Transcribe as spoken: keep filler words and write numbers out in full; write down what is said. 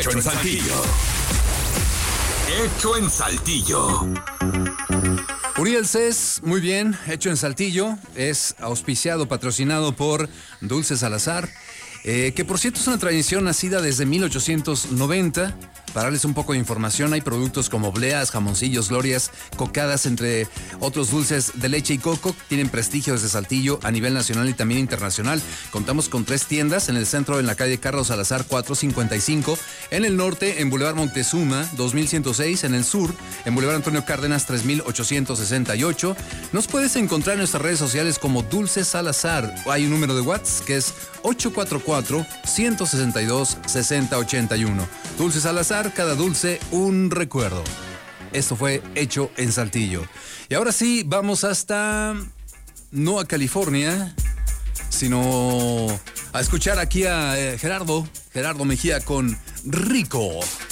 Hecho en Saltillo. Hecho en Saltillo. Uriel Cés, muy bien, Hecho en Saltillo, es auspiciado, patrocinado por Dulce Salazar, eh, que por cierto es una tradición nacida desde mil ochocientos noventa. Para darles un poco de información, hay productos como bleas, jamoncillos, glorias, cocadas, entre otros dulces de leche y coco. Tienen prestigio desde Saltillo a nivel nacional y también internacional. Contamos con tres tiendas: en el centro, en la calle Carlos Salazar cuatrocientos cincuenta y cinco, en el norte, en Boulevard Moctezuma dos mil ciento seis, en el sur, en Boulevard Antonio Cárdenas tres mil ochocientos sesenta y ocho. Nos puedes encontrar en nuestras redes sociales como Dulce Salazar. Hay un número de WhatsApp que es ocho cuatro cuatro, uno seis dos, seis cero ocho uno. Dulce Salazar, cada dulce un recuerdo. Esto fue Hecho en Saltillo. Y ahora sí, vamos hasta, no a California, sino a escuchar aquí a eh, Gerardo, Gerardo Mejía con Rico.